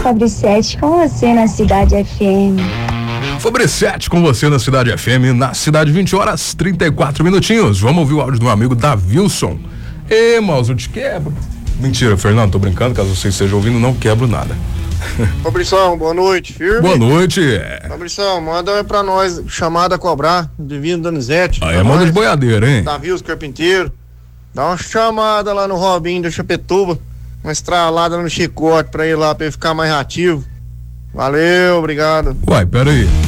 Fabricete com você na Cidade FM. Fabricete com você na Cidade FM, na cidade 20h34. Vamos ouvir o áudio do meu amigo Davilson. Ê, moço, eu te quebro. Mentira, Fernando, tô brincando, caso você esteja ouvindo, não quebro nada. Fabrição, boa noite, firme? Boa noite. Fabrição, manda pra nós, chamada a cobrar, Divino Donizete. Aí é manda de boiadeira, hein? Davi, os carpinteiros. Dá uma chamada lá no Robinho da Chapetuba, uma estralada no chicote pra ir lá, pra ele ficar mais ativo. Valeu, obrigado. Uai, pera aí.